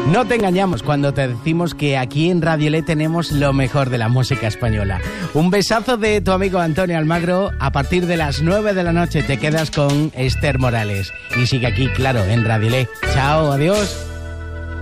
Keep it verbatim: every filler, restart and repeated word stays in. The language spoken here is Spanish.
No te engañamos cuando te decimos que aquí en Radio L tenemos lo mejor de la música española. Un besazo de tu amigo Antonio Almagro. A partir de las nueve de la noche te quedas con Esther Morales. Y sigue aquí, claro, en Radio L. Chao, adiós.